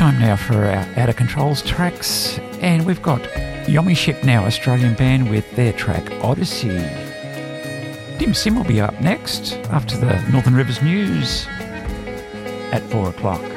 time now for our Out of Controls tracks, and we've got Yomi Ship now, Australian band, with their track Odyssey. Dim Sim will be up next after the Northern Rivers News at 4 o'clock.